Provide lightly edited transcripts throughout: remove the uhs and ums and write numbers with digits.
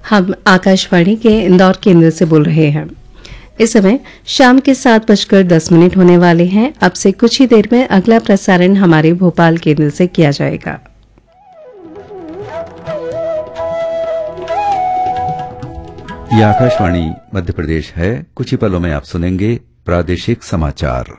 हम आकाशवाणी के इंदौर केंद्र से बोल रहे हैं। इस समय शाम के 7:10 होने वाले हैं। अब से कुछ ही देर में अगला प्रसारण हमारे भोपाल केंद्र से किया जाएगा। ये आकाशवाणी मध्य प्रदेश है। कुछ ही पलों में आप सुनेंगे प्रादेशिक समाचार।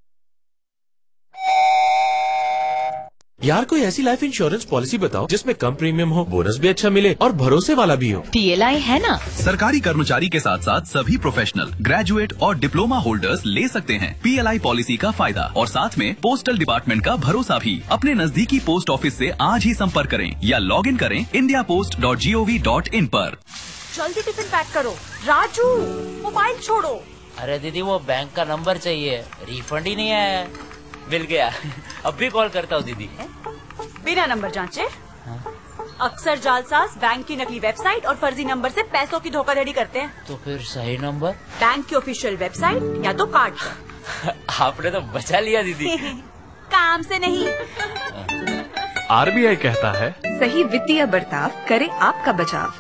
यार कोई ऐसी लाइफ इंश्योरेंस पॉलिसी बताओ जिसमें कम प्रीमियम हो, बोनस भी अच्छा मिले और भरोसे वाला भी हो। PLI है ना। सरकारी कर्मचारी के साथ साथ सभी प्रोफेशनल, ग्रेजुएट और डिप्लोमा होल्डर्स ले सकते हैं PLI पॉलिसी का फायदा और साथ में पोस्टल डिपार्टमेंट का भरोसा भी। अपने नजदीकी पोस्ट ऑफिस से आज ही संपर्क करें या लॉग इन करें indiapost.gov.in पर। जल्दी टिफिन पैक करो। राजू मोबाइल छोड़ो। अरे दीदी वो बैंक का नंबर चाहिए, रिफंड ही नहीं आया है। मिल गया। अब भी कॉल करता हूँ दीदी। बिना नंबर जांचे अक्सर जालसाज बैंक की नकली वेबसाइट और फर्जी नंबर से पैसों की धोखाधड़ी करते हैं। तो फिर सही नंबर? बैंक की ऑफिशियल वेबसाइट या तो कार्ड पर। आपने तो बचा लिया दीदी। काम से नहीं। RBI कहता है सही वित्तीय बर्ताव करे आपका बचाव।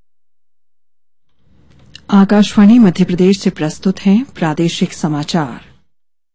आकाशवाणी मध्य प्रदेश से प्रस्तुत हैं प्रादेशिक समाचार।